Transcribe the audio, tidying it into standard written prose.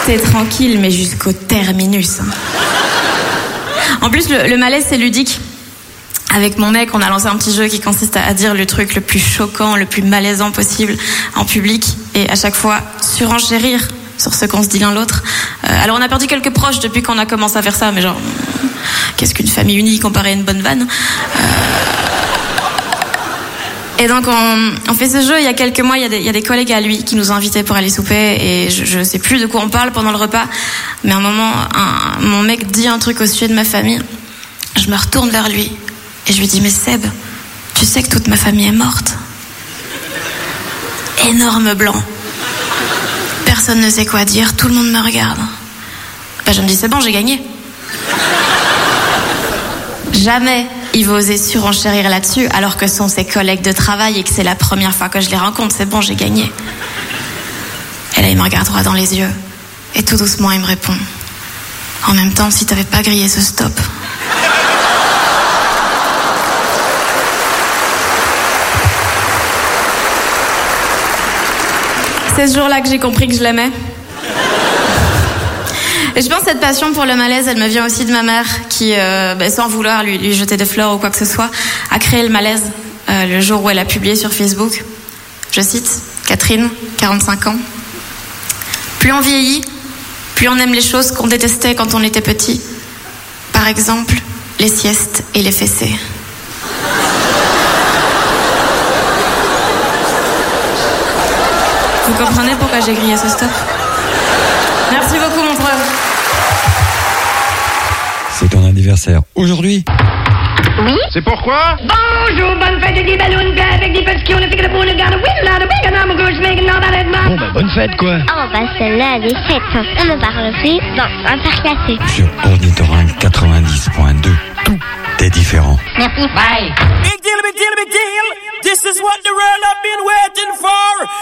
T'es tranquille, mais jusqu'au terminus. En plus, le malaise, c'est ludique. Avec mon mec, on a lancé un petit jeu qui consiste à dire le truc le plus choquant, le plus malaisant possible en public, et à chaque fois surenchérir sur ce qu'on se dit l'un l'autre. Alors on a perdu quelques proches depuis qu'on a commencé à faire ça, mais genre, qu'est-ce qu'une famille unie comparée à une bonne vanne? Et donc on fait ce jeu. Il y a quelques mois, il y a des collègues à lui qui nous ont invités pour aller souper, et je sais plus de quoi on parle pendant le repas, mais à un moment, mon mec dit un truc au sujet de ma famille. Je me retourne vers lui et je lui dis: mais Seb, tu sais que toute ma famille est morte? Énorme blanc. Personne ne sait quoi dire, tout le monde me regarde. Je me dis: c'est bon, j'ai gagné. Jamais il va oser surenchérir là-dessus, alors que ce sont ses collègues de travail et que c'est la première fois que je les rencontre. C'est bon, j'ai gagné. Et là, il me regarde droit dans les yeux, et tout doucement, il me répond: en même temps, si t'avais pas grillé ce stop. C'est ce jour-là que j'ai compris que je l'aimais. Et je pense que cette passion pour le malaise, elle me vient aussi de ma mère qui, sans vouloir lui jeter des fleurs ou quoi que ce soit, a créé le malaise le jour où elle a publié sur Facebook. Je cite: Catherine, 45 ans. Plus on vieillit, plus on aime les choses qu'on détestait quand on était petit. Par exemple, les siestes et les fessées. Vous comprenez pourquoi j'ai grillé ce stop? Merci beaucoup, mon frère. C'est ton anniversaire aujourd'hui? Oui. C'est pourquoi? Bonjour, bonne fête, des ballons, avec des petits, on a fait que la boule, garde, oui, là, le big, un gauche, mais non, dans le Bon, bah, bonne fête, quoi. Oh, bah, celle-là, elle est faite. On ne parle plus. Bon, un faire classer. Sur Ornithorynque 90.2, tout est différent. Merci. Bye.